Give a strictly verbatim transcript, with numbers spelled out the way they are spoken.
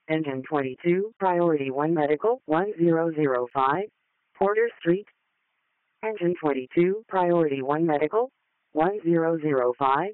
Engine twenty-two, Priority one Medical, one zero zero five, Porter Street. Engine twenty-two, Priority one Medical, one zero zero five,